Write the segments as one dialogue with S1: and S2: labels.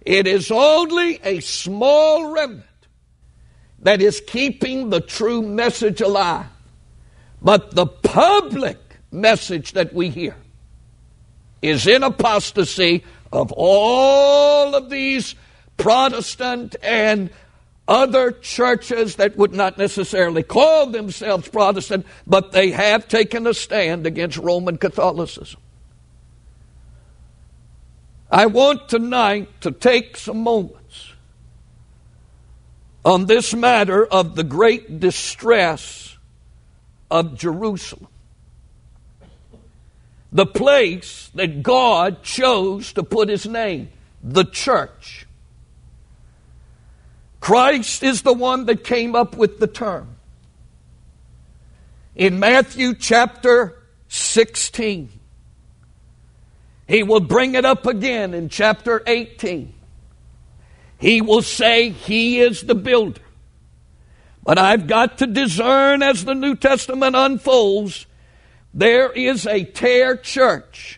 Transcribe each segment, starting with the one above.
S1: It is only a small remnant that is keeping the true message alive. But the public message that we hear is in apostasy of all of these Protestant and other churches that would not necessarily call themselves Protestant, but they have taken a stand against Roman Catholicism. I want tonight to take some moments on this matter of the great distress of Jerusalem, the place that God chose to put His name, the church. Christ is the one that came up with the term. In Matthew chapter 16, He will bring it up again in chapter 18. He will say He is the builder. But I've got to discern as the New Testament unfolds, there is a tare church,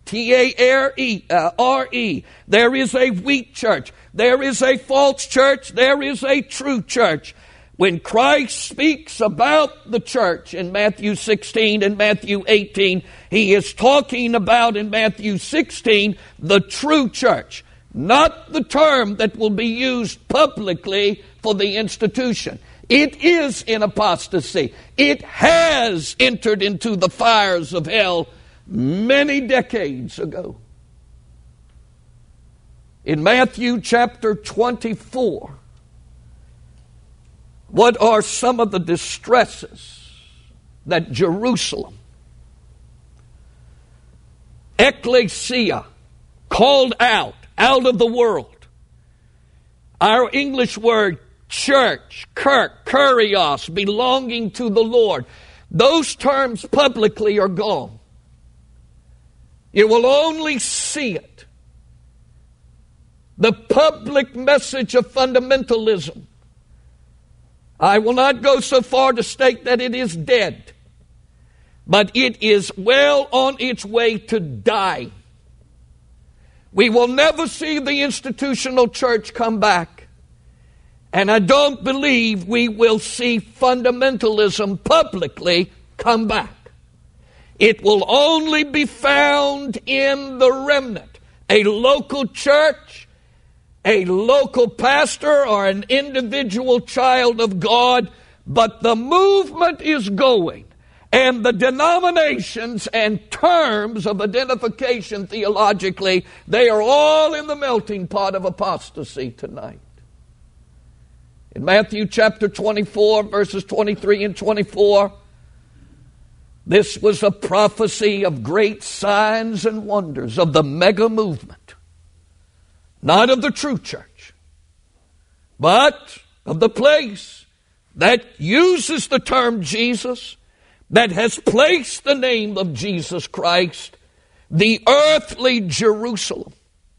S1: T-A-R-E. There is a wheat church. There is a false church. There is a true church. When Christ speaks about the church in Matthew 16 and Matthew 18, He is talking about in Matthew 16 the true church, not the term that will be used publicly for the institution. It is in apostasy. It has entered into the fires of hell many decades ago. In Matthew chapter 24, what are some of the distresses that Jerusalem, ecclesia, called out of the world? Our English word church, kirk, kurios, belonging to the Lord. Those terms publicly are gone. You will only see it. The public message of fundamentalism. I will not go so far to state that it is dead, but it is well on its way to die. We will never see the institutional church come back. And I don't believe we will see fundamentalism publicly come back. It will only be found in the remnant. A local church, a local pastor, or an individual child of God. But the movement is going. And the denominations and terms of identification theologically, they are all in the melting pot of apostasy tonight. In Matthew chapter 24, verses 23 and 24, this was a prophecy of great signs and wonders, of the mega movement. Not of the true church, but of the place that uses the term Jesus, that has placed the name of Jesus Christ, the earthly Jerusalem.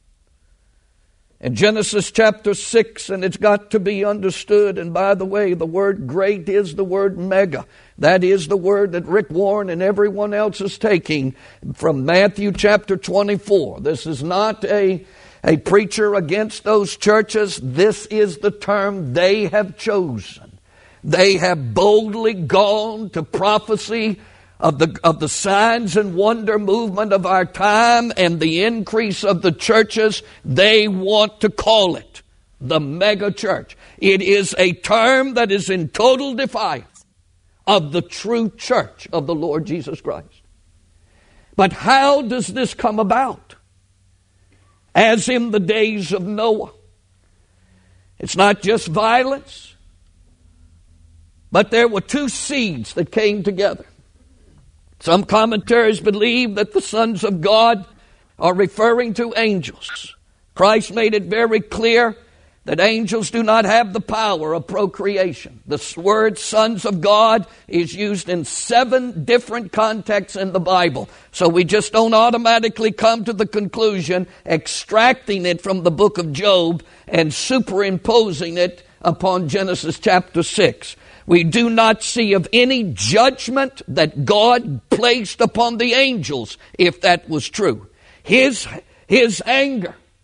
S1: In Genesis chapter 6, and it's got to be understood, and by the way, the word great is the word mega. That is the word that Rick Warren and everyone else is taking from Matthew chapter 24. This is not a preacher against those churches. This is the term they have chosen. They have boldly gone to prophecy of the signs and wonder movement of our time and the increase of the churches. They want to call it the mega church. It is a term that is in total defiance of the true church of the Lord Jesus Christ. But how does this come about? As in the days of Noah. It's not just violence, but there were two seeds that came together. Some commentaries believe that the sons of God are referring to angels. Christ made it very clear that angels do not have the power of procreation. The word sons of God is used in 7 different contexts in the Bible. So we just don't automatically come to the conclusion, extracting it from the book of Job and superimposing it upon Genesis chapter 6. We do not see of any judgment that God placed upon the angels, if that was true. His anger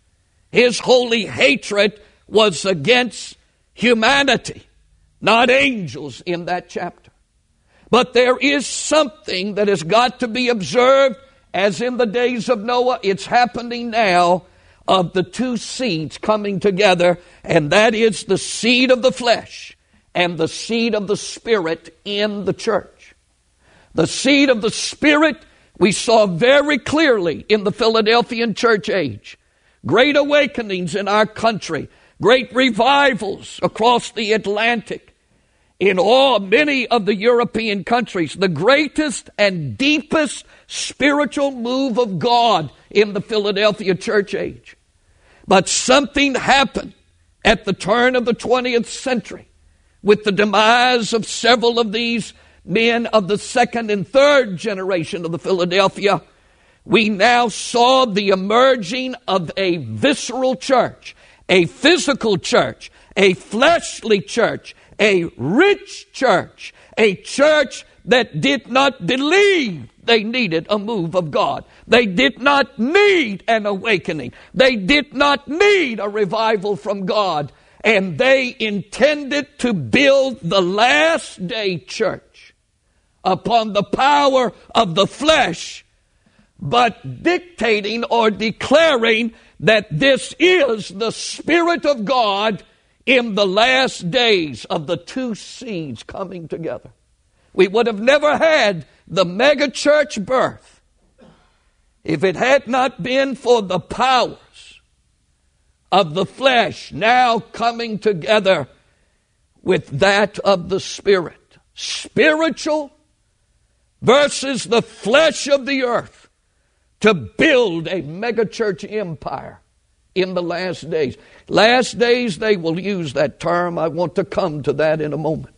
S1: His holy hatred was against humanity, not angels in that chapter. But there is something that has got to be observed, as in the days of Noah, it's happening now, of the two seeds coming together, and that is the seed of the flesh and the seed of the Spirit in the church. The seed of the Spirit we saw very clearly in the Philadelphian church age. Great awakenings in our country, great revivals across the Atlantic, in many of the European countries, the greatest and deepest spiritual move of God in the Philadelphia church age. But something happened at the turn of the 20th century with the demise of several of these men of the second and third generation of the Philadelphia. We now saw the emerging of a visceral church, a physical church, a fleshly church, a rich church, a church that did not believe they needed a move of God. They did not need an awakening. They did not need a revival from God. And they intended to build the last day church upon the power of the flesh, but dictating or declaring that this is the Spirit of God in the last days of the two seeds coming together. We would have never had the mega church birth if it had not been for the powers of the flesh now coming together with that of the Spirit. Spiritual versus the flesh of the earth to build a mega church empire in the last days. Last days, they will use that term. I want to come to that in a moment.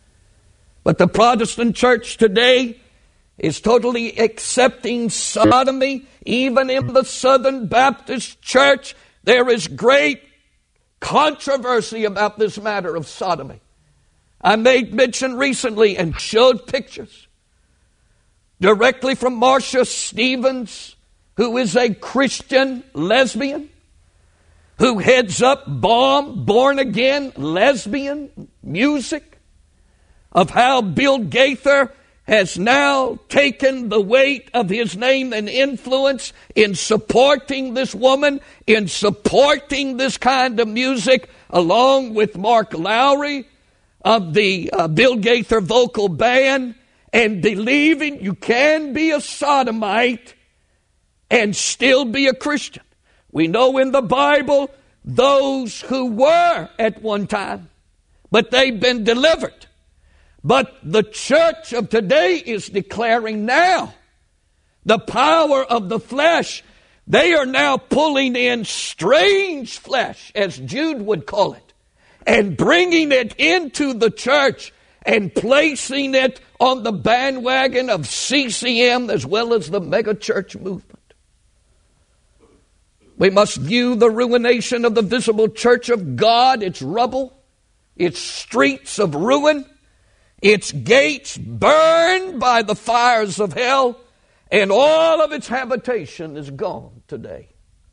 S1: But the Protestant church today is totally accepting sodomy. Even in the Southern Baptist Church, there is great controversy about this matter of sodomy. I made mention recently and showed pictures directly from Marcia Stevens, who is a Christian lesbian, who heads up BOM, Born Again Lesbian Music, of how Bill Gaither has now taken the weight of his name and influence in supporting this woman, in supporting this kind of music, along with Mark Lowry of the Bill Gaither vocal band, and believing you can be a sodomite and still be a Christian. We know in the Bible those who were at one time, but they've been delivered. But the church of today is declaring now the power of the flesh. They are now pulling in strange flesh, as Jude would call it, and bringing it into the church and placing it on the bandwagon of CCM as well as the megachurch movement. We must view the ruination of the visible church of God, its rubble, its streets of ruin, its gates burned by the fires of hell, and all of its habitation is gone today.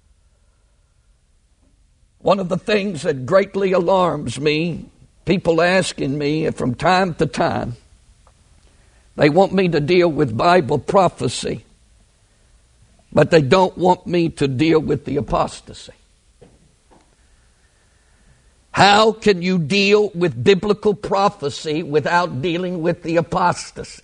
S1: One of the things that greatly alarms me, people asking me from time to time, they want me to deal with Bible prophecy, but they don't want me to deal with the apostasy. How can you deal with biblical prophecy without dealing with the apostasy?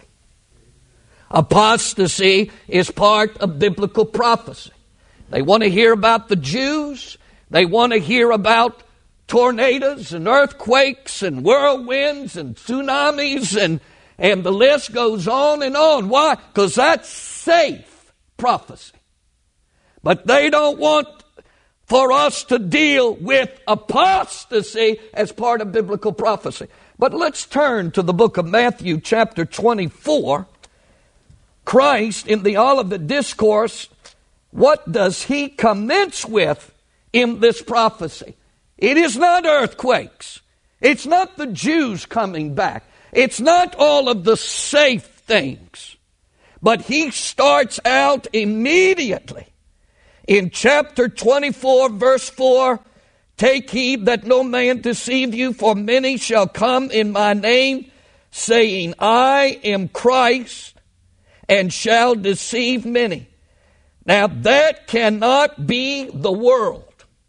S1: Apostasy is part of biblical prophecy. They want to hear about the Jews. They want to hear about tornadoes and earthquakes and whirlwinds and tsunamis and the list goes on and on. Why? Because that's safe prophecy. But they don't want for us to deal with apostasy as part of biblical prophecy. But let's turn to the book of Matthew chapter 24. Christ in the Olivet Discourse, what does he commence with in this prophecy? It is not earthquakes. It's not the Jews coming back. It's not all of the safe things. But he starts out immediately In chapter 24, verse 4, take heed that no man deceive you, for many shall come in my name, saying, I am Christ, and shall deceive many. Now that cannot be the world.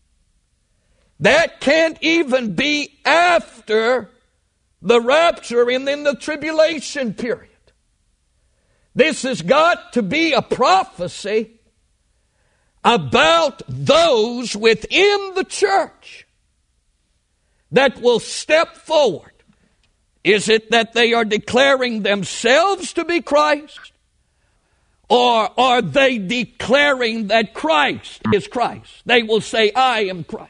S1: That can't even be after the rapture and then the tribulation period. This has got to be a prophecy about those within the church that will step forward. Is it that they are declaring themselves to be Christ? Or are they declaring that Christ is Christ? They will say, I am Christ.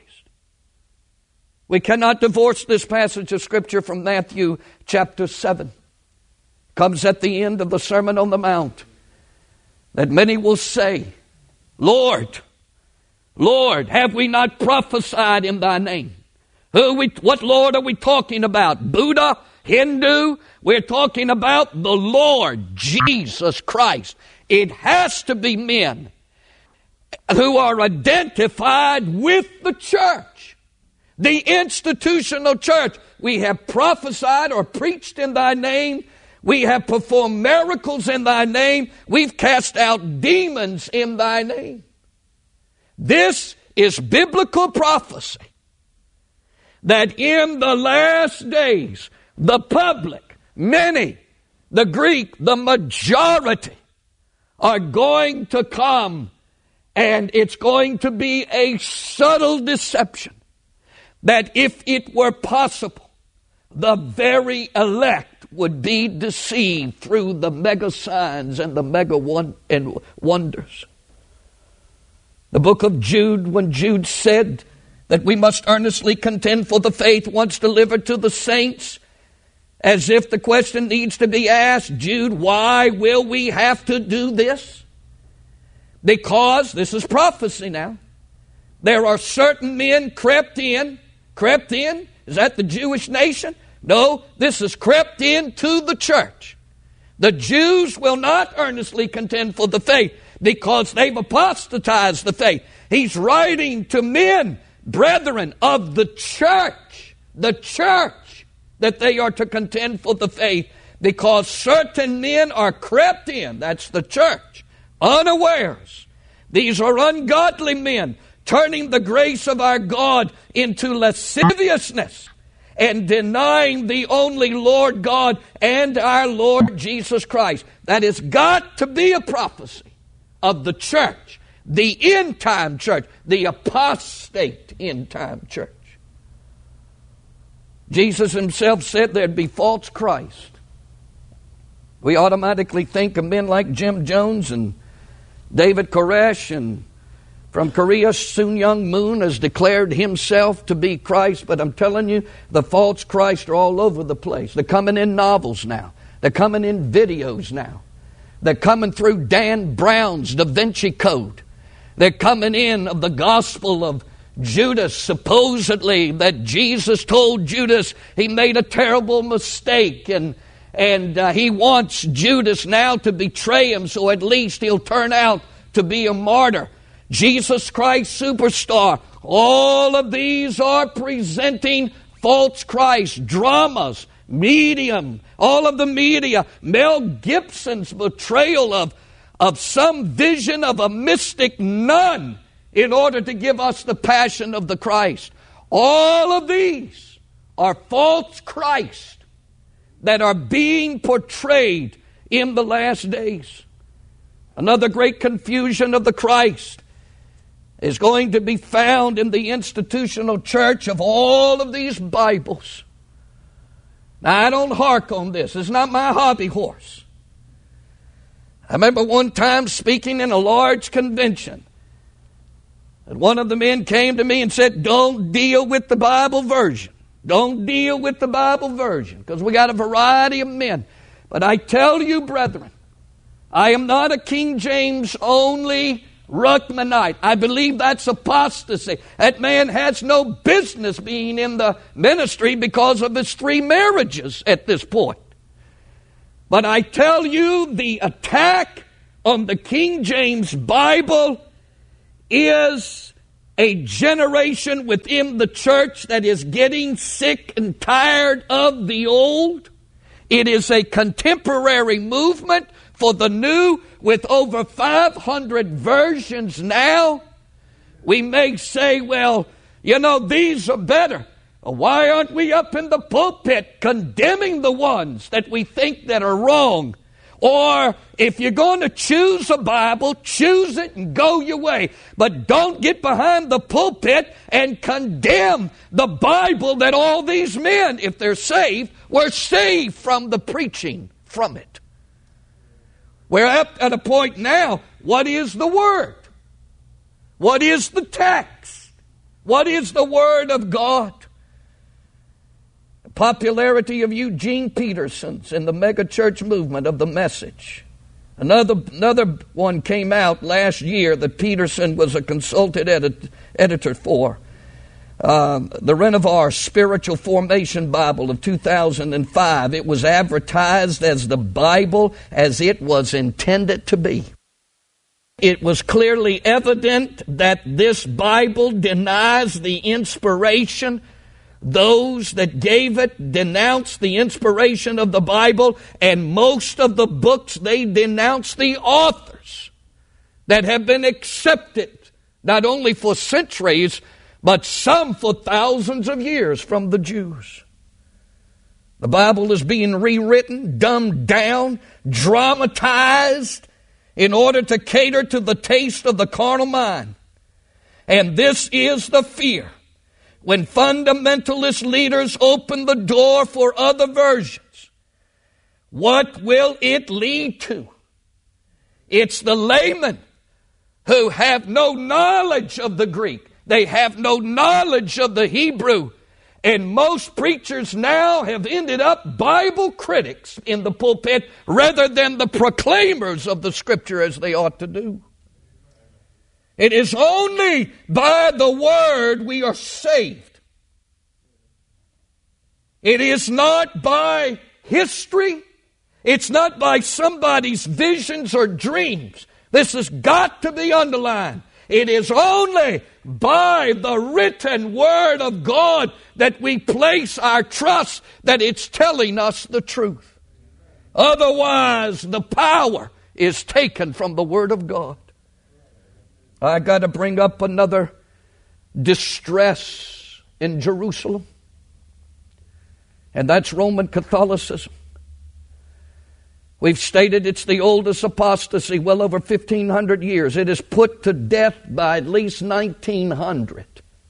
S1: We cannot divorce this passage of Scripture from Matthew chapter 7. Comes at the end of the Sermon on the Mount. That many will say, Lord, Lord, have we not prophesied in thy name? What Lord are we talking about? Buddha? Hindu? We're talking about the Lord Jesus Christ. It has to be men who are identified with the church, the institutional church. We have prophesied or preached in thy name. We have performed miracles in thy name. We've cast out demons in thy name. This is biblical prophecy that in the last days, the public, many, the Greek, the majority, are going to come, and it's going to be a subtle deception that if it were possible, the very elect would be deceived through the mega signs and the mega wonders. The book of Jude, when Jude said that we must earnestly contend for the faith once delivered to the saints, as if the question needs to be asked, Jude, why will we have to do this? Because, this is prophecy now, there are certain men crept in, is that the Jewish nation? No, this is crept into the church. The Jews will not earnestly contend for the faith because they've apostatized the faith. He's writing to men, brethren of the church, that they are to contend for the faith because certain men are crept in, that's the church, unawares. These are ungodly men turning the grace of our God into lasciviousness and denying the only Lord God and our Lord Jesus Christ. That has got to be a prophecy of the church, the end-time church, the apostate end-time church. Jesus himself said there'd be false Christ. We automatically think of men like Jim Jones and David Koresh, and from Korea, Sun Young Moon has declared himself to be Christ, but I'm telling you, the false Christ are all over the place. They're coming in novels now. They're coming in videos now. They're coming through Dan Brown's Da Vinci Code. They're coming in of the gospel of Judas, supposedly that Jesus told Judas he made a terrible mistake, and he wants Judas now to betray him, so at least he'll turn out to be a martyr. Jesus Christ Superstar. All of these are presenting false Christ. Dramas, Medium, all of the media. Mel Gibson's portrayal of some vision of a mystic nun in order to give us the passion of the Christ. All of these are false Christ that are being portrayed in the last days. Another great confusion of the Christ is going to be found in the institutional church of all of these Bibles. Now, I don't hark on this. It's not my hobby horse. I remember one time speaking in a large convention, and one of the men came to me and said, don't deal with the Bible version. Don't deal with the Bible version, because we got a variety of men. But I tell you, brethren, I am not a King James only Ruckmanite. I believe that's apostasy. That man has no business being in the ministry because of his 3 marriages at this point. But I tell you, the attack on the King James Bible is a generation within the church that is getting sick and tired of the old. It is a contemporary movement for the new with over 500 versions now. We may say, well, these are better. Why aren't we up in the pulpit condemning the ones that we think that are wrong? Or if you're going to choose a Bible, choose it and go your way. But don't get behind the pulpit and condemn the Bible that all these men, if they're saved, were saved from the preaching from it. We're at a point now, what is the Word? What is the text? What is the Word of God? The popularity of Eugene Peterson's in the megachurch movement of the Message. Another one came out last year that Peterson was a consultant editor for. The Renovar Spiritual Formation Bible of 2005. It was advertised as the Bible as it was intended to be. It was clearly evident that this Bible denies the inspiration. Those that gave it denounced the inspiration of the Bible, and most of the books, they denounce the authors that have been accepted, not only for centuries, but some for thousands of years from the Jews. The Bible is being rewritten, dumbed down, dramatized in order to cater to the taste of the carnal mind. And this is the fear. When fundamentalist leaders open the door for other versions, what will it lead to? It's the laymen who have no knowledge of the Greek. They have no knowledge of the Hebrew. And most preachers now have ended up Bible critics in the pulpit rather than the proclaimers of the Scripture as they ought to do. It is only by the Word we are saved. It is not by history. It's not by somebody's visions or dreams. This has got to be underlined. It is only by the written Word of God that we place our trust that it's telling us the truth. Otherwise, the power is taken from the Word of God. I got to bring up another distress in Jerusalem, and that's Roman Catholicism. We've stated it's the oldest apostasy, well over 1,500 years. It is put to death by at least 1900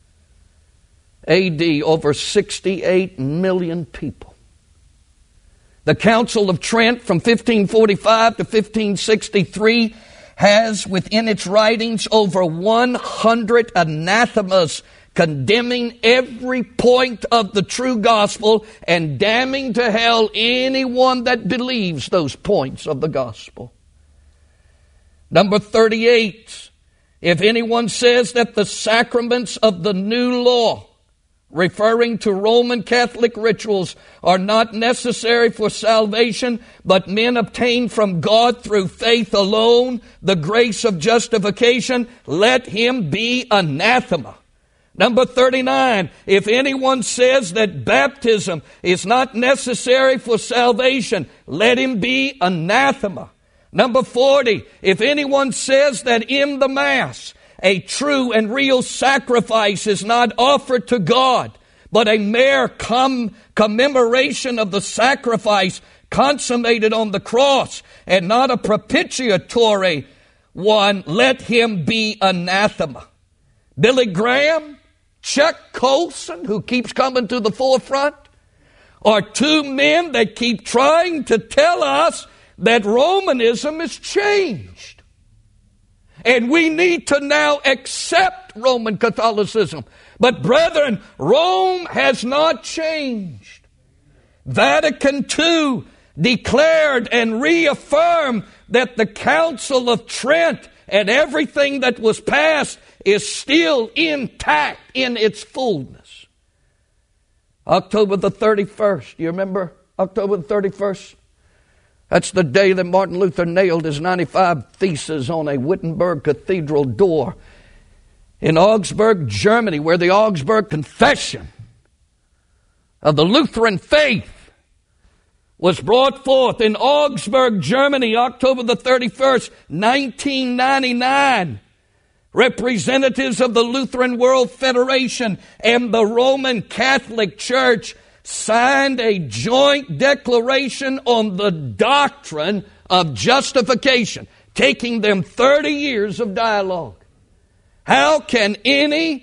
S1: A.D., over 68 million people. The Council of Trent from 1545 to 1563 has within its writings over 100 anathemas condemning every point of the true gospel and damning to hell anyone that believes those points of the gospel. Number 38, if anyone says that the sacraments of the new law, referring to Roman Catholic rituals, are not necessary for salvation, but men obtain from God through faith alone the grace of justification, let him be anathema. Number 39, if anyone says that baptism is not necessary for salvation, let him be anathema. Number 40, if anyone says that in the Mass a true and real sacrifice is not offered to God, but a mere commemoration of the sacrifice consummated on the cross and not a propitiatory one, let him be anathema. Billy Graham, Chuck Colson, who keeps coming to the forefront, are two men that keep trying to tell us that Romanism has changed. And we need to now accept Roman Catholicism. But brethren, Rome has not changed. Vatican II declared and reaffirmed that the Council of Trent and everything that was passed is still intact in its fullness. October the 31st. You remember October the 31st? That's the day that Martin Luther nailed his 95 Theses on a Wittenberg cathedral door. in Augsburg, Germany, where the Augsburg Confession of the Lutheran faith was brought forth. In Augsburg, Germany, October the 31st, 1999, representatives of the Lutheran World Federation and the Roman Catholic Church signed a joint declaration on the doctrine of justification, taking them 30 years of dialogue. How can any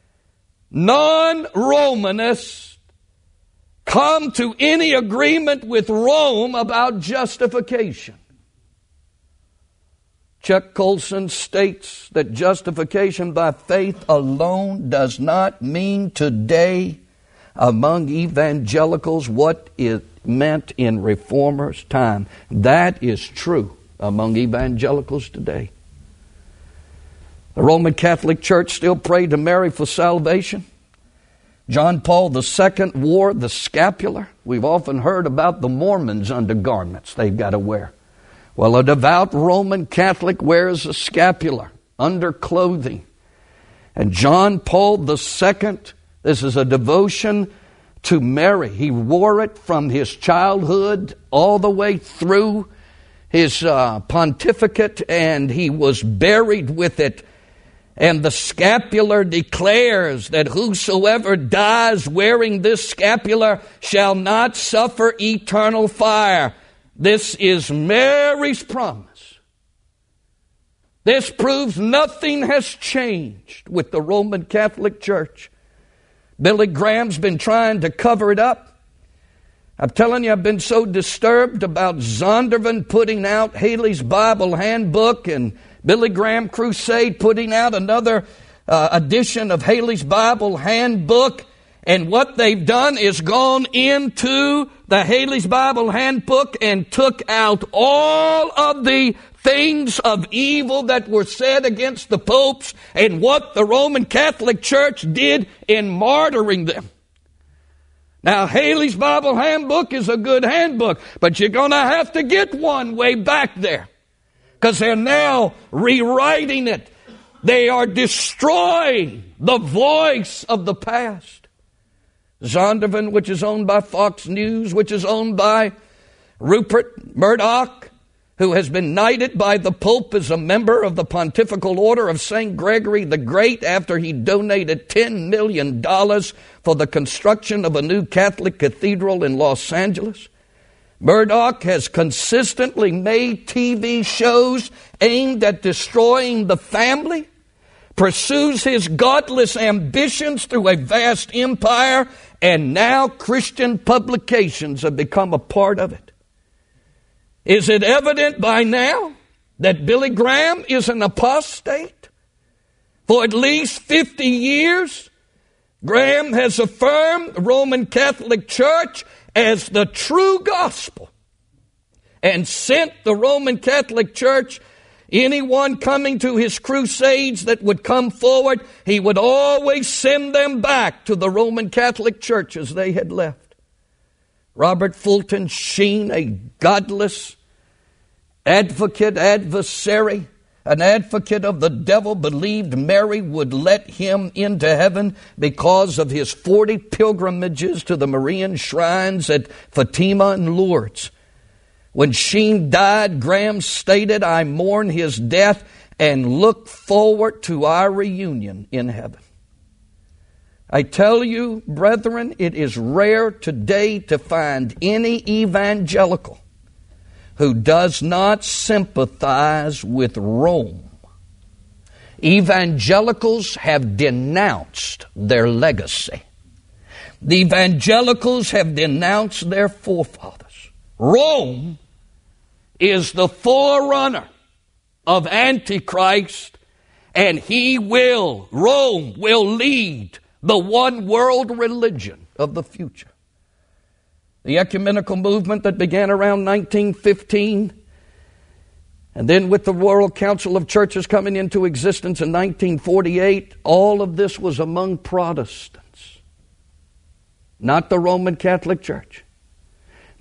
S1: non-Romanist come to any agreement with Rome about justification? Chuck Colson states that justification by faith alone does not mean today among evangelicals what it meant in Reformers' time. That is true among evangelicals today. The Roman Catholic Church still prayed to Mary for salvation. John Paul II wore the scapular. We've often heard about the Mormons' undergarments they've got to wear. Well, a devout Roman Catholic wears a scapular, underclothing. And John Paul II, this is a devotion to Mary. He wore it from his childhood all the way through his pontificate, and he was buried with it. And the scapular declares that whosoever dies wearing this scapular shall not suffer eternal fire. This is Mary's promise. This proves nothing has changed with the Roman Catholic Church. Billy Graham's been trying to cover it up. I'm telling you, I've been so disturbed about Zondervan putting out Haley's Bible Handbook and Billy Graham Crusade putting out another edition of Haley's Bible Handbook. And what they've done is gone into the Haley's Bible Handbook and took out all of the things of evil that were said against the popes and what the Roman Catholic Church did in martyring them. Now, Haley's Bible Handbook is a good handbook, but you're going to have to get one way back there, because they're now rewriting it. They are destroying the voice of the past. Zondervan, which is owned by Fox News, which is owned by Rupert Murdoch, who has been knighted by the Pope as a member of the Pontifical Order of St. Gregory the Great after he donated $10 million for the construction of a new Catholic cathedral in Los Angeles. Murdoch has consistently made TV shows aimed at destroying the family, pursues his godless ambitions through a vast empire, and now Christian publications have become a part of it. Is it evident by now that Billy Graham is an apostate? For at least 50 years, Graham has affirmed the Roman Catholic Church as the true gospel and sent the Roman Catholic Church, anyone coming to his crusades that would come forward, he would always send them back to the Roman Catholic Church as they had left. Robert Fulton Sheen, a godless adversary, an advocate of the devil, believed Mary would let him into heaven because of his 40 pilgrimages to the Marian shrines at Fatima and Lourdes. When Sheen died, Graham stated, "I mourn his death and look forward to our reunion in heaven." I tell you, brethren, it is rare today to find any evangelical who does not sympathize with Rome. Evangelicals have denounced their legacy. The evangelicals have denounced their forefathers. Rome is the forerunner of Antichrist, and Rome will lead the one world religion of the future. The ecumenical movement that began around 1915, and then with the World Council of Churches coming into existence in 1948, all of this was among Protestants, not the Roman Catholic Church.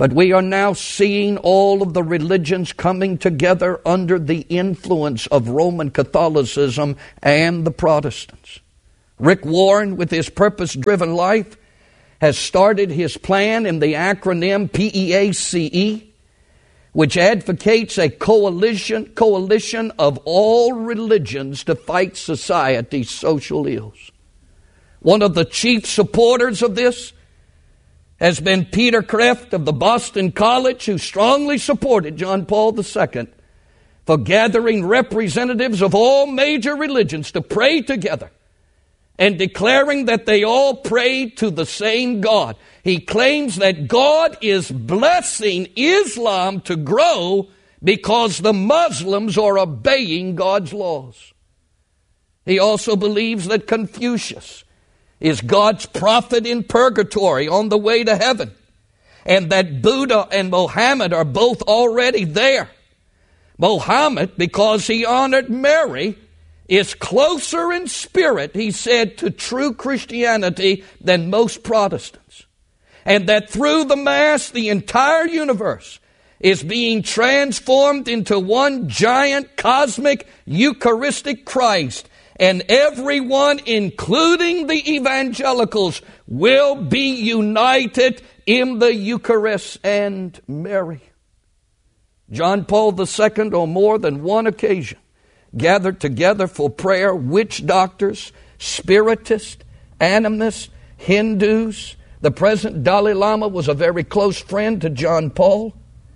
S1: But we are now seeing all of the religions coming together under the influence of Roman Catholicism and the Protestants. Rick Warren, with his purpose-driven life, has started his plan in the acronym PEACE, which advocates a coalition of all religions to fight society's social ills. One of the chief supporters of this has been Peter Kreeft of the Boston College, who strongly supported John Paul II for gathering representatives of all major religions to pray together and declaring that they all pray to the same God. He claims that God is blessing Islam to grow because the Muslims are obeying God's laws. He also believes that Confucius is God's prophet in purgatory on the way to heaven, and that Buddha and Mohammed are both already there. Mohammed, because he honored Mary, is closer in spirit, he said, to true Christianity than most Protestants. And that through the Mass, the entire universe is being transformed into one giant cosmic Eucharistic Christ. And everyone, including the evangelicals, will be united in the Eucharist and Mary. John Paul II, on more than one occasion, gathered together for prayer witch doctors, spiritists, animists, Hindus. The present Dalai Lama was a very close friend to John Paul.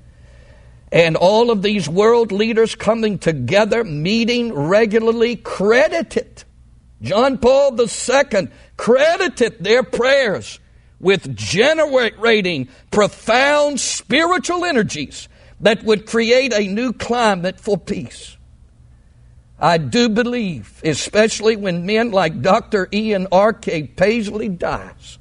S1: And all of these world leaders coming together, meeting regularly, credited John Paul II, credited their prayers with generating profound spiritual energies that would create a new climate for peace. I do believe, especially when men like Dr. Ian R.K. Paisley dies,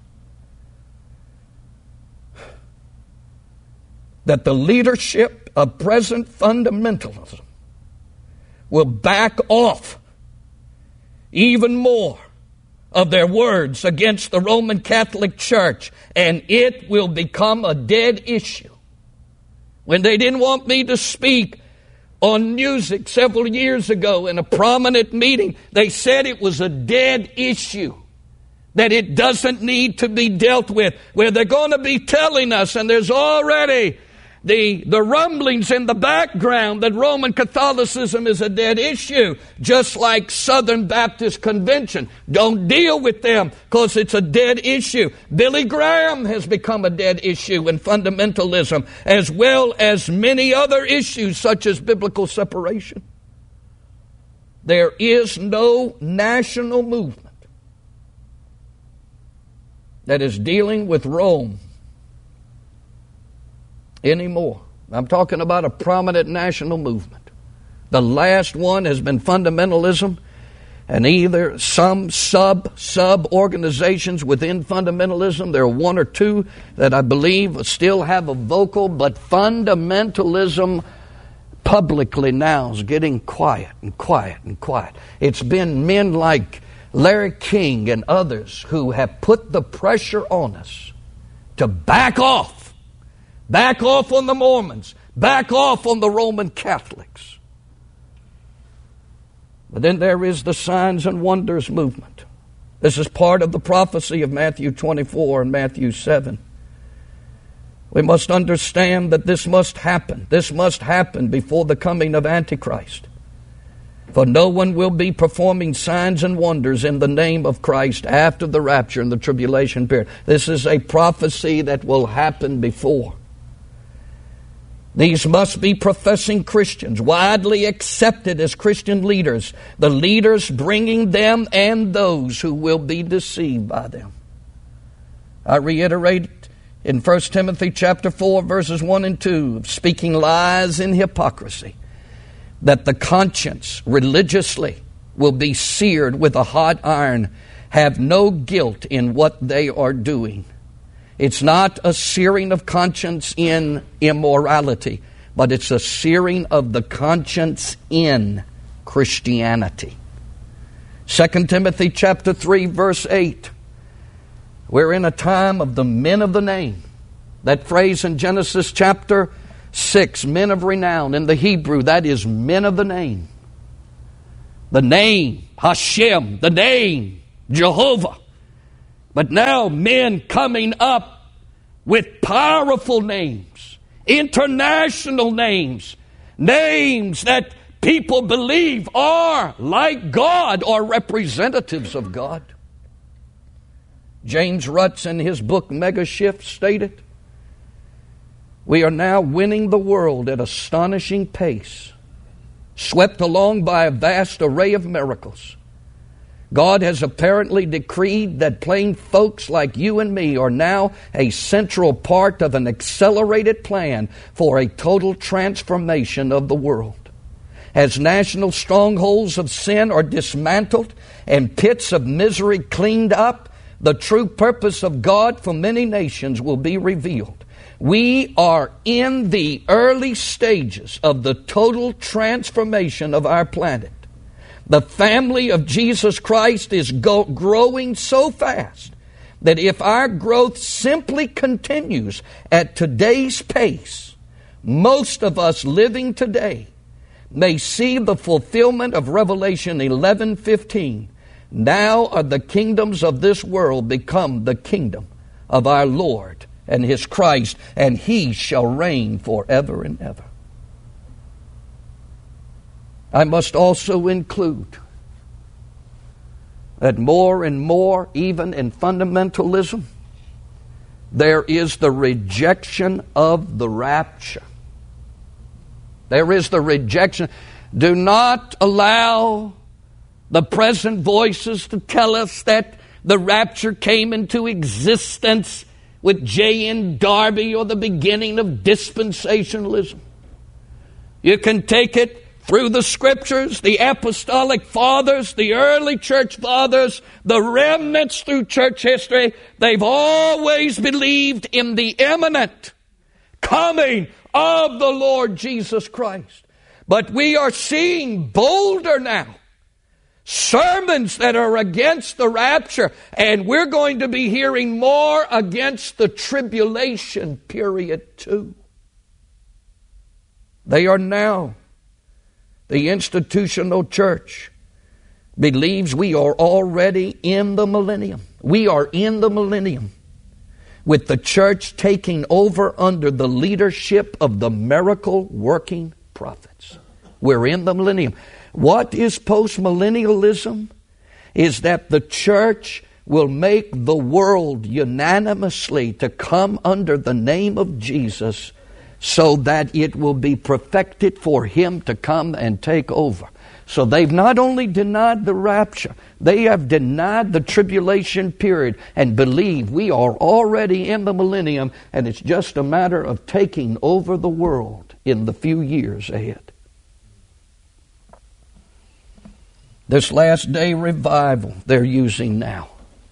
S1: that the leadership of present fundamentalism will back off even more of their words against the Roman Catholic Church, and it will become a dead issue. When they didn't want me to speak on music several years ago in a prominent meeting, they said it was a dead issue, that it doesn't need to be dealt with, where they're going to be telling us, and there's already the rumblings in the background that Roman Catholicism is a dead issue, just like Southern Baptist Convention. Don't deal with them because it's a dead issue. Billy Graham has become a dead issue in fundamentalism, as well as many other issues such as biblical separation. There is no national movement that is dealing with Rome anymore. I'm talking about a prominent national movement. The last one has been fundamentalism, and either some sub-organizations within fundamentalism. There are one or two that I believe still have a vocal, but fundamentalism publicly now is getting quiet and quiet and quiet. It's been men like Larry King and others who have put the pressure on us to back off. Back off on the Mormons. Back off on the Roman Catholics. But then there is the signs and wonders movement. This is part of the prophecy of Matthew 24 and Matthew 7. We must understand that this must happen. This must happen before the coming of Antichrist. For no one will be performing signs and wonders in the name of Christ after the rapture and the tribulation period. This is a prophecy that will happen before. These must be professing Christians, widely accepted as Christian leaders, the leaders bringing them and those who will be deceived by them. I reiterate in 1 Timothy chapter 4, verses 1 and 2, speaking lies in hypocrisy, that the conscience religiously will be seared with a hot iron, have no guilt in what they are doing. It's not a searing of conscience in immorality, but it's a searing of the conscience in Christianity. 2 Timothy chapter 3, verse 8. We're in a time of the men of the name That phrase in Genesis chapter 6, men of renown, in the Hebrew, that is men of the name. The name, Hashem, the name, Jehovah. But now men coming up with powerful names, international names, names that people believe are like God or representatives of God. James Rutz in his book Mega Shift stated, we are now winning the world at astonishing pace, swept along by a vast array of miracles. God has apparently decreed that plain folks like you and me are now a central part of an accelerated plan for a total transformation of the world. As national strongholds of sin are dismantled and pits of misery cleaned up, the true purpose of God for many nations will be revealed. We are in the early stages of the total transformation of our planet. The family of Jesus Christ is growing so fast that if our growth simply continues at today's pace, most of us living today may see the fulfillment of Revelation 11:15. Now are the kingdoms of this world become the kingdom of our Lord and His Christ, and He shall reign forever and ever. I must also include that more and more, even in fundamentalism, there is the rejection of the rapture. There is the rejection. Do not allow the present voices to tell us that the rapture came into existence with J.N. Darby or the beginning of dispensationalism. You can take it through the Scriptures, the apostolic fathers, the early church fathers, the remnants through church history. They've always believed in the imminent coming of the Lord Jesus Christ. But we are seeing bolder now sermons that are against the rapture, and we're going to be hearing more against the tribulation period too. They are now, the institutional church believes we are already in the millennium. We are in the millennium, with the church taking over under the leadership of the miracle-working prophets. We're in the millennium. What is postmillennialism? Is that the church will make the world unanimously to come under the name of Jesus so that it will be perfected for Him to come and take over. So they've not only denied the rapture, they have denied the tribulation period and believe we are already in the millennium and it's just a matter of taking over the world in the few years ahead. This last day revival they're using now.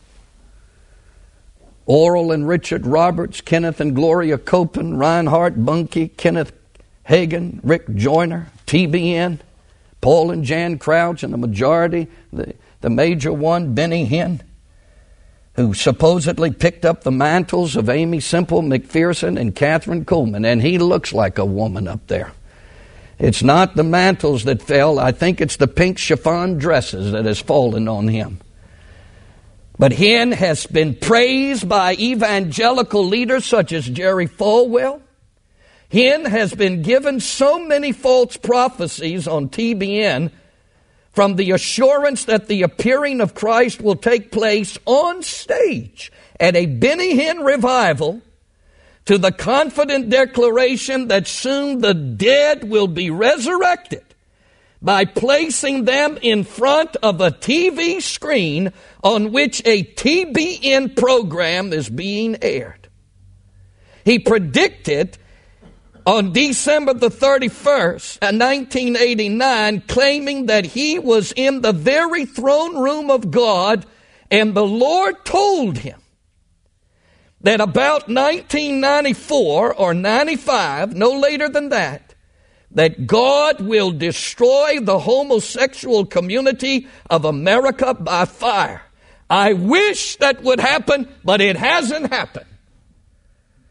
S1: Oral and Richard Roberts, Kenneth and Gloria Copeland, Reinhard Bunke, Kenneth Hagin, Rick Joyner, TBN, Paul and Jan Crouch, and the majority, the major one, Benny Hinn, who supposedly picked up the mantles of Amy Semple McPherson and Catherine Coleman, and he looks like a woman up there. It's not the mantles that fell. I think it's the pink chiffon dresses that has fallen on him. But Hinn has been praised by evangelical leaders such as Jerry Falwell. Hinn has been given so many false prophecies on TBN, from the assurance that the appearing of Christ will take place on stage at a Benny Hinn revival, to the confident declaration that soon the dead will be resurrected by placing them in front of a TV screen on which a TBN program is being aired. He predicted on December the 31st, 1989, claiming that he was in the very throne room of God, and the Lord told him that about 1994 or 95, no later than that God will destroy the homosexual community of America by fire. I wish that would happen, but it hasn't happened.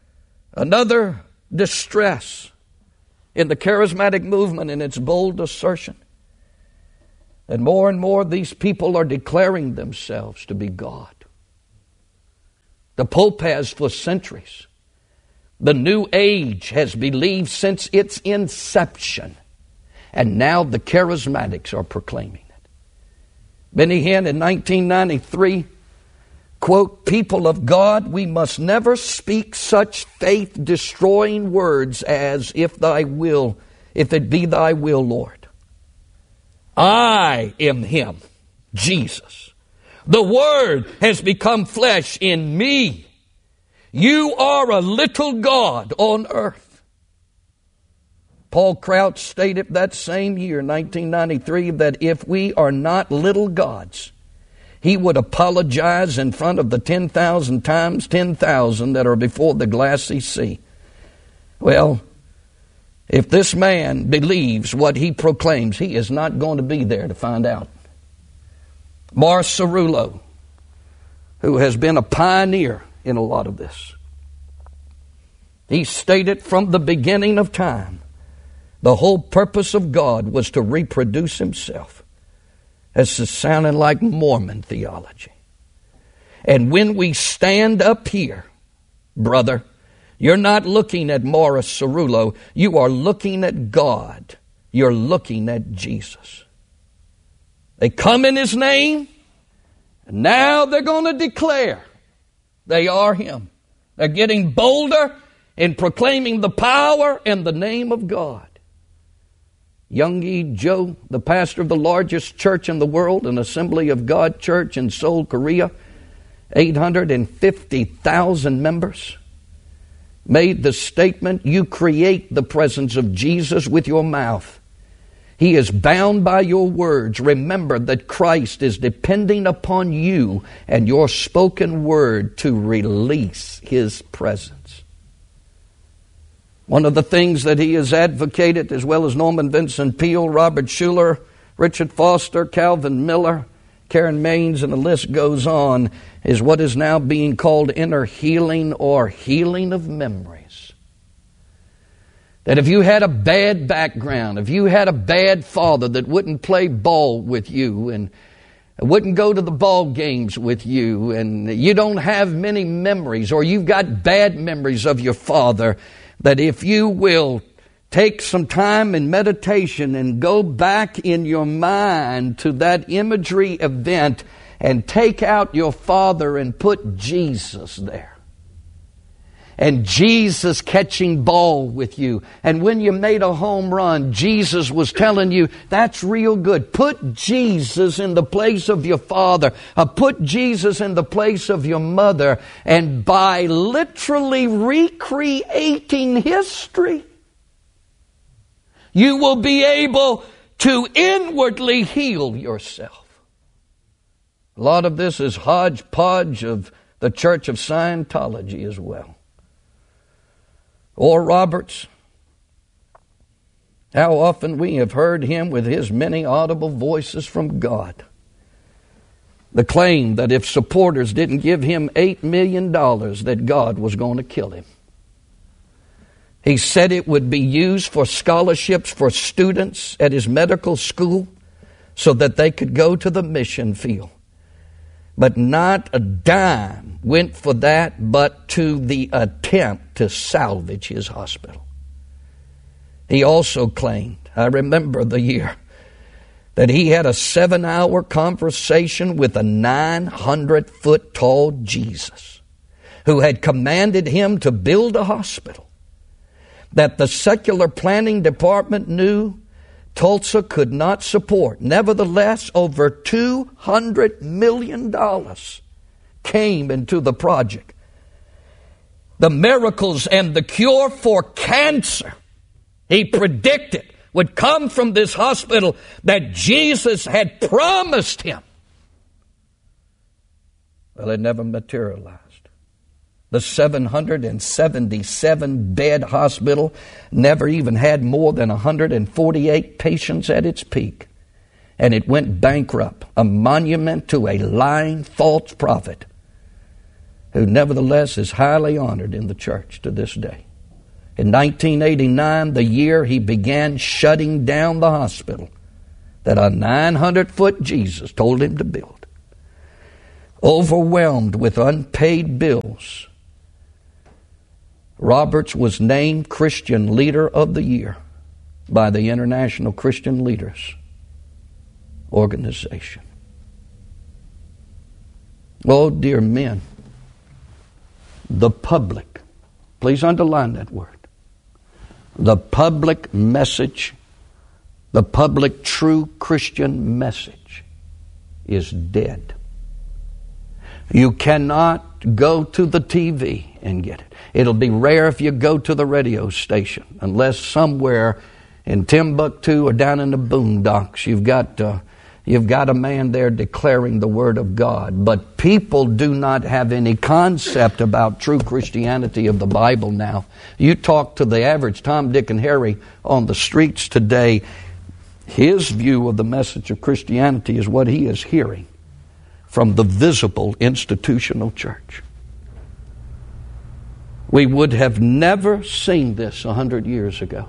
S1: Another distress in the charismatic movement in its bold assertion that more and more these people are declaring themselves to be God. The Pope has for centuries. The New Age has believed since its inception. And now the charismatics are proclaiming it. Benny Hinn in 1993, quote, "People of God, we must never speak such faith-destroying words as, if it be thy will, Lord. I am him, Jesus. The Word has become flesh in me. You are a little God on earth." Paul Crouch stated that same year, 1993, that if we are not little gods, he would apologize in front of the 10,000 times 10,000 that are before the glassy sea. Well, if this man believes what he proclaims, he is not going to be there to find out. Morris Cerullo, who has been a pioneer in a lot of this, he stated from the beginning of time, the whole purpose of God was to reproduce himself. This is sounding like Mormon theology. And when we stand up here, brother, you're not looking at Morris Cerullo. You are looking at God. You're looking at Jesus. They come in his name, and now they're going to declare they are him. They're getting bolder in proclaiming the power and the name of God. Young-E Cho, the pastor of the largest church in the world, an Assembly of God church in Seoul, Korea, 850,000 members, made the statement, "You create the presence of Jesus with your mouth. He is bound by your words. Remember that Christ is depending upon you and your spoken word to release his presence." One of the things that he has advocated, as well as Norman Vincent Peale, Robert Schuller, Richard Foster, Calvin Miller, Karen Maines, and the list goes on, is what is now being called inner healing or healing of memories. That if you had a bad background, if you had a bad father that wouldn't play ball with you and wouldn't go to the ball games with you, and you don't have many memories, or you've got bad memories of your father, that if you will take some time in meditation and go back in your mind to that imagery event and take out your father and put Jesus there. And Jesus catching ball with you. And when you made a home run, Jesus was telling you, that's real good. Put Jesus in the place of your father. Put Jesus in the place of your mother. And by literally recreating history, you will be able to inwardly heal yourself. A lot of this is hodgepodge of the Church of Scientology as well. Or Roberts, how often we have heard him with his many audible voices from God. The claim that if supporters didn't give him $8 million, that God was going to kill him. He said it would be used for scholarships for students at his medical school so that they could go to the mission field. But not a dime went for that, but to the attempt to salvage his hospital. He also claimed, I remember the year, that he had a 7-hour conversation with a 900-foot tall Jesus who had commanded him to build a hospital that the secular planning department knew Tulsa could not support. Nevertheless, over $200 million came into the project. The miracles and the cure for cancer, he predicted, would come from this hospital that Jesus had promised him. Well, it never materialized. The 777-bed hospital never even had more than 148 patients at its peak. And it went bankrupt, a monument to a lying false prophet. who nevertheless is highly honored in the church to this day. In 1989, the year he began shutting down the hospital that a 900-foot Jesus told him to build, overwhelmed with unpaid bills, Roberts was named Christian Leader of the Year by the International Christian Leaders Organization. Oh, dear men, the public, please underline that word, the public message, the public true Christian message is dead. You cannot go to the TV and get it. It'll be rare if you go to the radio station, unless somewhere in Timbuktu or down in the boondocks you've got a man there declaring the Word of God. But people do not have any concept about true Christianity of the Bible now. You talk to the average Tom, Dick, and Harry on the streets today, his view of the message of Christianity is what he is hearing from the visible institutional church. We would have never seen this 100 years ago.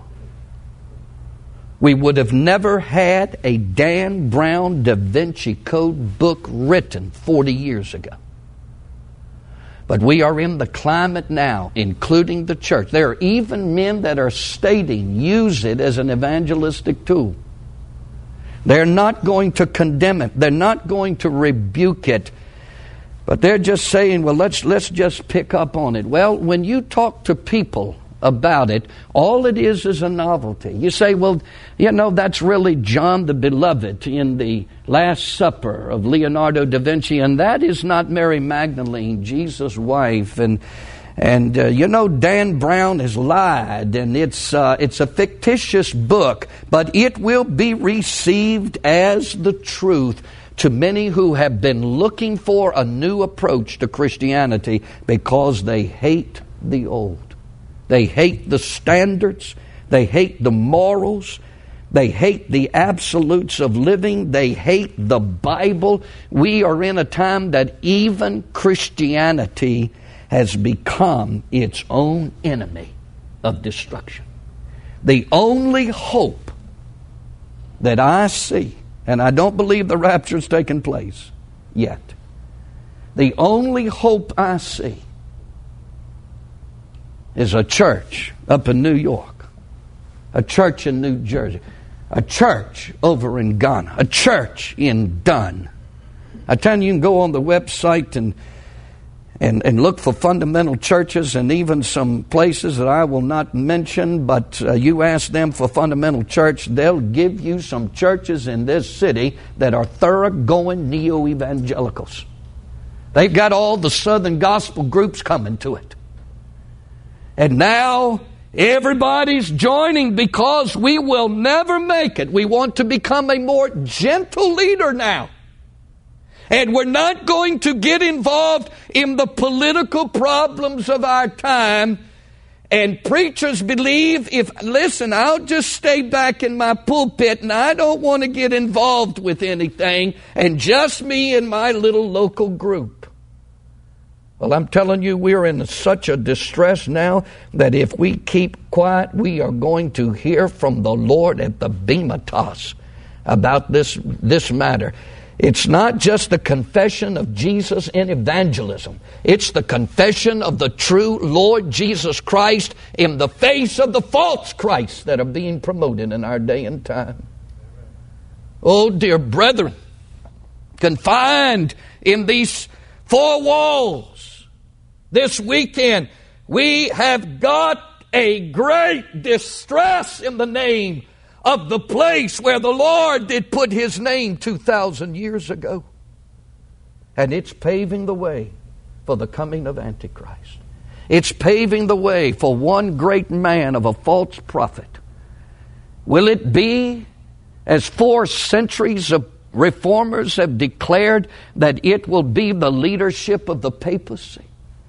S1: We would have never had a Dan Brown Da Vinci Code book written 40 years ago. But we are in the climate now, including the church. There are even men that are stating, use it as an evangelistic tool. They're not going to condemn it. They're not going to rebuke it. But they're just saying, well, let's just pick up on it. Well, when you talk to people about it, all it is a novelty. You say, well, that's really John the Beloved in the Last Supper of Leonardo da Vinci, and that is not Mary Magdalene, Jesus' wife. And Dan Brown has lied, and it's a fictitious book, but it will be received as the truth to many who have been looking for a new approach to Christianity because they hate the old. They hate the standards. They hate the morals. They hate the absolutes of living. They hate the Bible. We are in a time that even Christianity has become its own enemy of destruction. The only hope that I see, and I don't believe the rapture's taken place yet, the only hope I see is a church up in New York, a church in New Jersey, a church over in Ghana, a church in Dunn. I tell you, you can go on the website and look for fundamental churches, and even some places that I will not mention, but you ask them for fundamental church, they'll give you some churches in this city that are thoroughgoing neo-evangelicals. They've got all the Southern gospel groups coming to it. And now everybody's joining because we will never make it. We want to become a more gentle leader now. And we're not going to get involved in the political problems of our time. And preachers believe, I'll just stay back in my pulpit and I don't want to get involved with anything, and just me and my little local group. Well, I'm telling you, we're in such a distress now that if we keep quiet, we are going to hear from the Lord at the Bema Toss about this matter. It's not just the confession of Jesus in evangelism. It's the confession of the true Lord Jesus Christ in the face of the false Christs that are being promoted in our day and time. Oh, dear brethren, confined in these four walls, this weekend, we have got a great distress in the name of the place where the Lord did put His name 2,000 years ago. And it's paving the way for the coming of Antichrist. It's paving the way for one great man of a false prophet. Will it be, as 4 centuries of reformers have declared, that it will be the leadership of the papacy?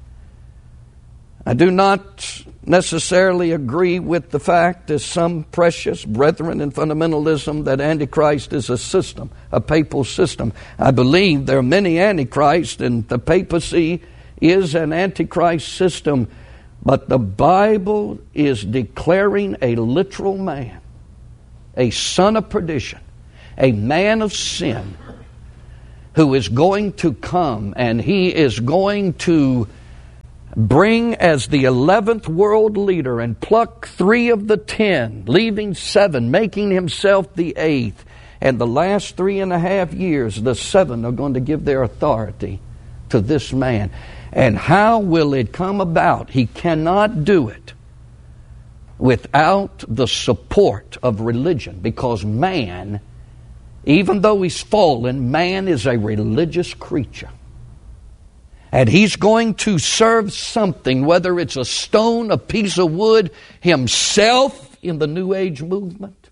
S1: I do not necessarily agree with the fact, as some precious brethren in fundamentalism, that Antichrist is a system, a papal system. I believe there are many Antichrists, and the papacy is an Antichrist system, but the Bible is declaring a literal man, a son of perdition, a man of sin, who is going to come, and he is going to bring as the 11th world leader and pluck 3 of the 10, leaving 7, making himself the 8th. And the last 3.5 years, the 7 are going to give their authority to this man. And how will it come about? He cannot do it without the support of religion, because man, even though he's fallen, man is a religious creature. And he's going to serve something, whether it's a stone, a piece of wood, himself in the New Age movement.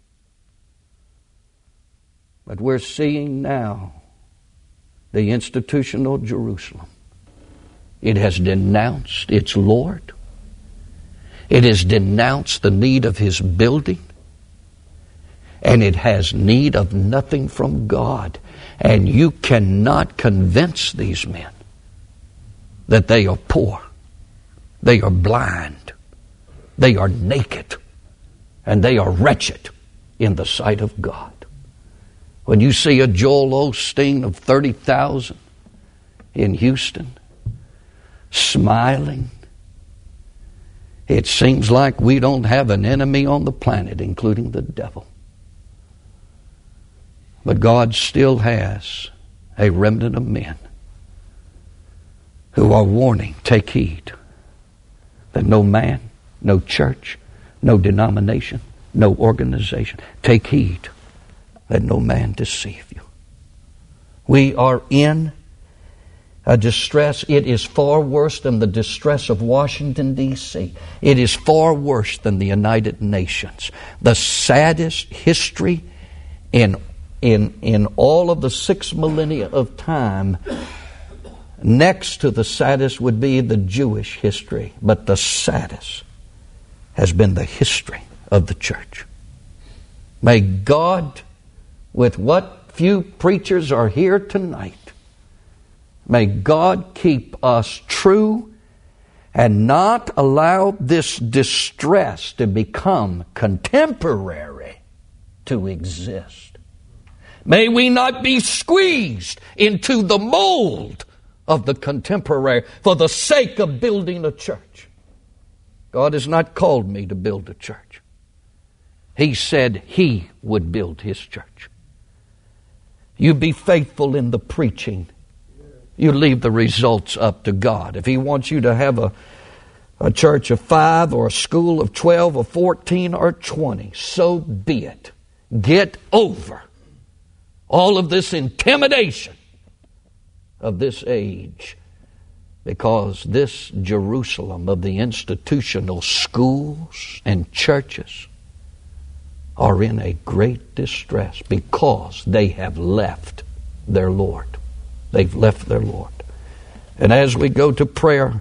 S1: But we're seeing now the institutional Jerusalem. It has denounced its Lord. It has denounced the need of His building. And it has need of nothing from God. And you cannot convince these men that they are poor, they are blind, they are naked, and they are wretched in the sight of God. When you see a Joel Osteen of 30,000 in Houston smiling, it seems like we don't have an enemy on the planet, including the devil. But God still has a remnant of men who are warning, take heed, that no man, no church, no denomination, no organization, take heed that no man deceive you. We are in a distress. It is far worse than the distress of Washington, D.C. It is far worse than the United Nations. The saddest history in all of the 6 millennia of time. Next to the saddest would be the Jewish history, but the saddest has been the history of the church. May God, with what few preachers are here tonight, may God keep us true and not allow this distress to become contemporary to exist. May we not be squeezed into the mold of the contemporary for the sake of building a church. God has not called me to build a church. He said He would build His church. You be faithful in the preaching. You leave the results up to God. If He wants you to have a church of 5 or a school of 12 or 14 or 20, so be it. Get over all of this intimidation of this age, because this Jerusalem of the institutional schools and churches are in a great distress because they have left their Lord. They've left their Lord. And as we go to prayer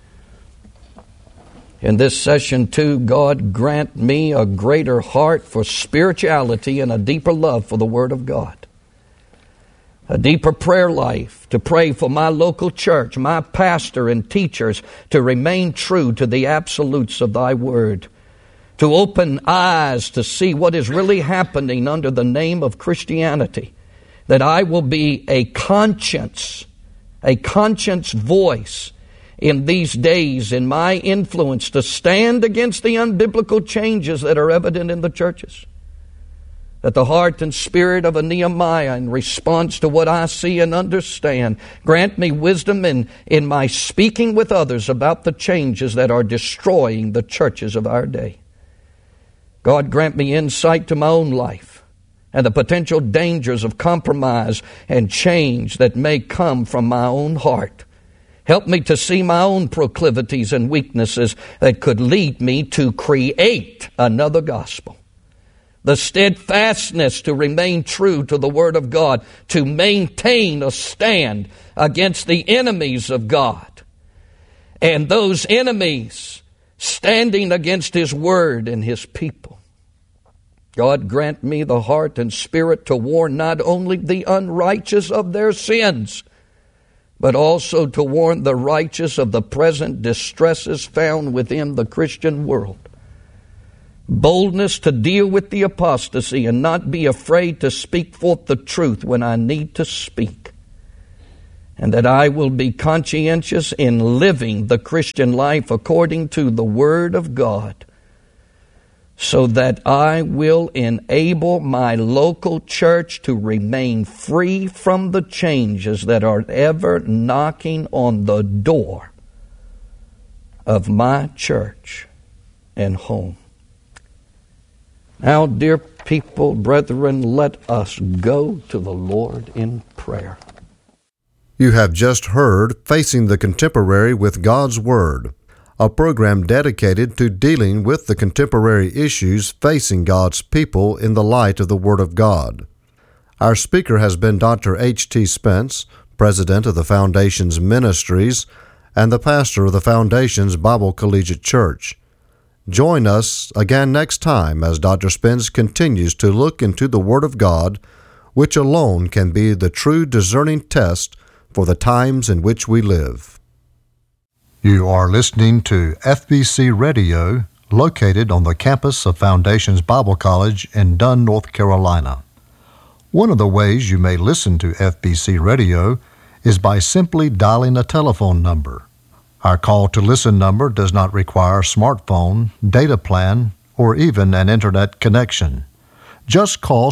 S1: in this session too, God grant me a greater heart for spirituality and a deeper love for the Word of God. A deeper prayer life, to pray for my local church, my pastor and teachers to remain true to the absolutes of Thy Word, to open eyes to see what is really happening under the name of Christianity, that I will be a conscience voice in these days in my influence to stand against the unbiblical changes that are evident in the churches. That the heart and spirit of a Nehemiah in response to what I see and understand, grant me wisdom in my speaking with others about the changes that are destroying the churches of our day. God, grant me insight to my own life and the potential dangers of compromise and change that may come from my own heart. Help me to see my own proclivities and weaknesses that could lead me to create another gospel. The steadfastness to remain true to the Word of God, to maintain a stand against the enemies of God, and those enemies standing against His Word and His people. God, grant me the heart and spirit to warn not only the unrighteous of their sins, but also to warn the righteous of the present distresses found within the Christian world. Boldness to deal with the apostasy and not be afraid to speak forth the truth when I need to speak. And that I will be conscientious in living the Christian life according to the Word of God, so that I will enable my local church to remain free from the changes that are ever knocking on the door of my church and home. Now, dear people, brethren, let us go to the Lord in prayer.
S2: You have just heard Facing the Contemporary with God's Word, a program dedicated to dealing with the contemporary issues facing God's people in the light of the Word of God. Our speaker has been Dr. H.T. Spence, president of the Foundation's Ministries and the pastor of the Foundation's Bible Collegiate Church. Join us again next time as Dr. Spence continues to look into the Word of God, which alone can be the true discerning test for the times in which we live.
S3: You are listening to FBC Radio, located on the campus of Foundations Bible College in Dunn, North Carolina. One of the ways you may listen to FBC Radio is by simply dialing a telephone number. Our call-to-listen number does not require a smartphone, data plan, or even an internet connection. Just call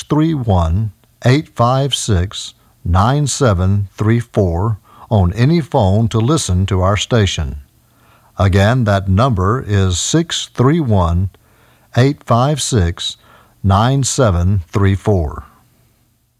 S3: 631-856-9734 on any phone to listen to our station. Again, that number is 631-856-9734.